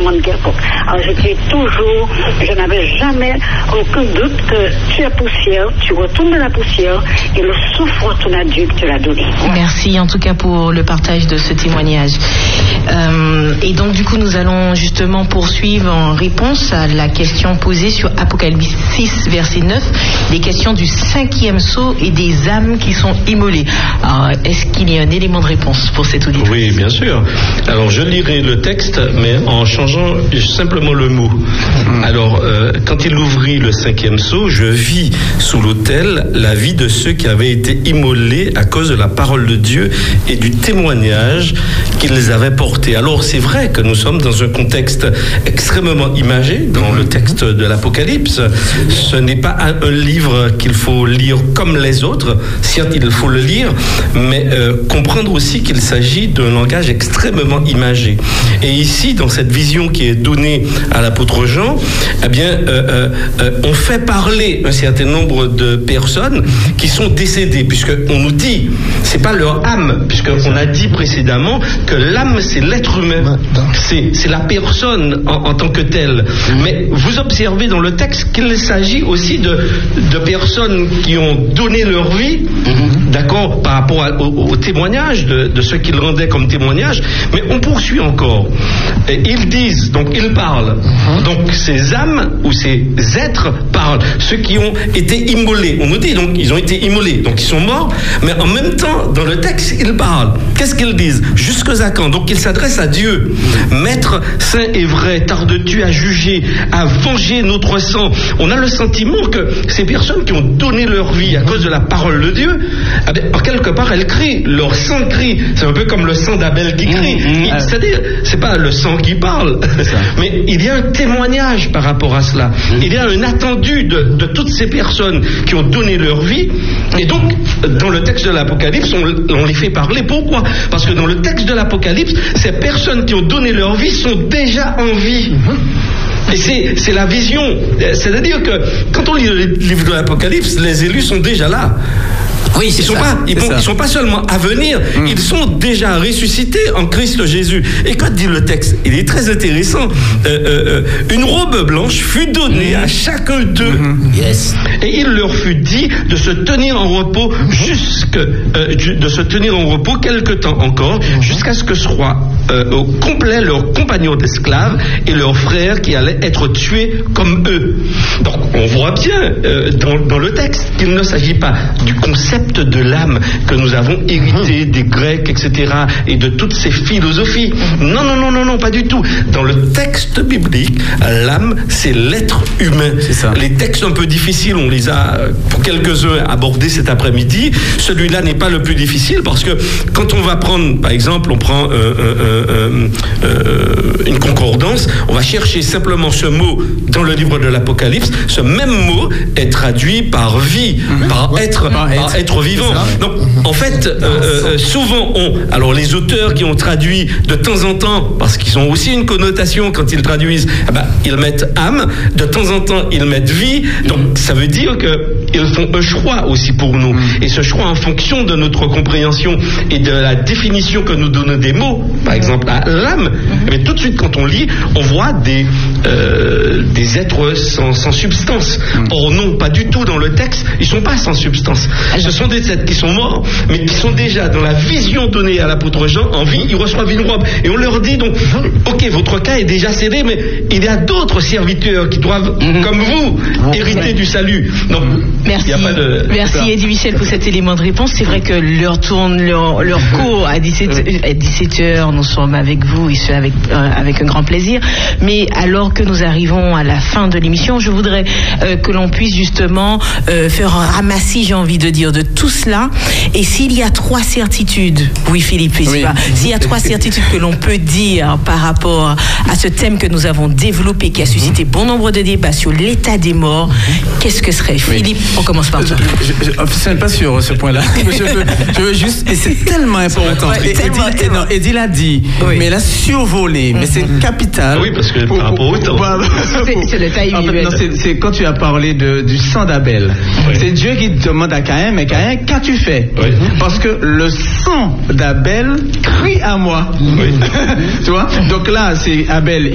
monde quelconque. Alors je n'avais jamais aucun doute que tu es poussière, tu retournes dans la poussière et le souffle retourne à Dieu que tu l'as donné. Merci en tout cas pour le partage de ce témoignage. Et donc du coup nous allons justement poursuivre en réponse à la question posée sur Apocalypse 6 verset 9, les questions du 5e sceau et des âmes qui sont immolées. Alors, est-ce qu'il y a un élément de réponse pour cet auditeur? Oui, bien sûr. Alors je lirai le texte mais en changeant simplement le mot. Alors quand il ouvrit le 5e sceau, je vis sous l'autel la vie de ceux qui avaient été immolés à cause de la parole de Dieu et du témoignage qu'ils avaient porté. Alors c'est vrai que nous sommes dans un contexte extrêmement imagé dans le texte de l'Apocalypse. Ce n'est pas un livre qu'il faut lire comme les autres, certes il faut le lire, mais comprendre aussi qu'il s'agit d'un langage extrêmement imagé. Et ici, dans cette vision qui est donnée à l'apôtre Jean, eh bien, on fait parler un certain nombre de personnes qui sont décédées, puisqu'on nous dit, c'est pas leur âme, puisqu'on a dit précédemment que l'âme, c'est l'être humain, c'est la personne en tant que telle. Mais vous observez dans le texte qu'il s'agit aussi de personnes qui ont donné leur vie, d'accord, par rapport au témoignage de ce qu'ils rendaient comme témoignage, mais on poursuit encore. Et ils disent, donc ils parlent, donc ces âmes ou ces êtres parlent, ceux qui ont été immolés. On nous dit donc ils ont été immolés, donc ils sont morts, mais en même temps dans le texte ils parlent. Qu'est-ce qu'ils disent? Jusqu'à quand? Donc ils s'adressent à Dieu. Maître saint et vrai, tardes-tu à juger, à venger notre sang? On a le sentiment que ces personnes qui ont donné leur vie à cause de la parole de Dieu, eh bien, en quelque part elles crient, leur sang crie. C'est un peu comme le sang d'Abel qui crie. C'est-à-dire, c'est pas le sang qui parle, mais il y a un témoignage par rapport à cela. Il y a un attendu de toutes ces personnes qui ont donné leur vie. Et donc, dans le texte de l'Apocalypse, on les fait parler. Pourquoi? Parce que dans le texte de l'Apocalypse, ces personnes qui ont donné leur vie sont déjà en vie. Et c'est la vision. C'est-à-dire que quand on lit le livre de l'Apocalypse, les élus sont déjà là. Oui, ils sont pas seulement à venir, ils sont déjà ressuscités en Christ Jésus. Et quand dit le texte, il est très intéressant. Une robe blanche fut donnée à chacun d'eux. Et il leur fut dit de se tenir en repos quelque temps encore, jusqu'à ce que soient au complet leurs compagnons d'esclaves et leurs frères qui allaient être tués comme eux. Donc on voit bien dans le texte qu'il ne s'agit pas du concept de l'âme que nous avons hérité des Grecs, etc., et de toutes ces philosophies. Non, pas du tout. Dans le texte biblique, l'âme, c'est l'être humain. Les textes un peu difficiles, on les a, pour quelques-uns, abordés cet après-midi. Celui-là n'est pas le plus difficile parce que quand on va prendre, par exemple, on prend une concordance, on va chercher simplement ce mot dans le livre de l'Apocalypse. Ce même mot est traduit par vie, par être vivant. Donc, en fait, souvent, alors les auteurs qui ont traduit de temps en temps, parce qu'ils ont aussi une connotation quand ils traduisent, ils mettent âme, de temps en temps, ils mettent vie. Donc, ça veut dire qu'ils font un choix aussi pour nous. Et ce choix en fonction de notre compréhension et de la définition que nous donnent des mots, par exemple, à l'âme, mais tout de suite, quand on lit, on voit des êtres sans substance. Or, non, pas du tout dans le texte, ils sont pas sans substance. Ce sont des êtres qui sont morts, mais qui sont déjà dans la vision donnée à l'apôtre Jean en vie, ils reçoivent une robe. Et on leur dit donc, ok, votre cas est déjà scellé, mais il y a d'autres serviteurs qui doivent, comme vous, hériter du salut. Donc, merci. Merci Eddie Michel pour cet élément de réponse. C'est vrai que leur cours à 17h, nous sommes avec vous, et ce avec un grand plaisir. Mais alors que nous arrivons à la fin de l'émission, je voudrais que l'on puisse justement faire un ramassis, j'ai envie de dire, de tout cela. Et s'il y a 3 certitudes, oui Philippe, s'il y a 3 certitudes que l'on peut dire par rapport à ce thème que nous avons développé, qui a suscité bon nombre de débats sur l'état des morts, qu'est-ce que serait? Philippe, on commence par toi. Je ne suis pas sur ce point-là. Je veux juste, et c'est tellement important. Eddie l'a dit, mais elle a survolé, mais c'est capital. Oui, parce que par rapport au temps. C'est le timing. C'est quand tu as parlé du sang d'Abel. C'est Dieu qui demande à Caïn, mais Caïn, qu'as-tu fait? Parce que le sang d'Abel crie à moi. Tu vois? Donc là, c'est Abel.